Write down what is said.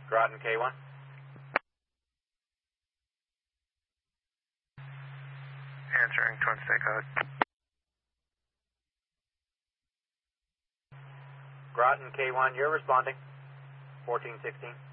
Groton K1. Answering Twin State Code. Groton K1, you're responding. 1416.